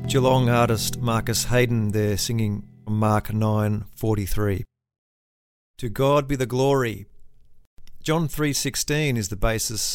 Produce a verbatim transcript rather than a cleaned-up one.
Geelong artist Marcus Hayden there singing from Mark nine forty-three. To God be the glory. John three sixteen is the basis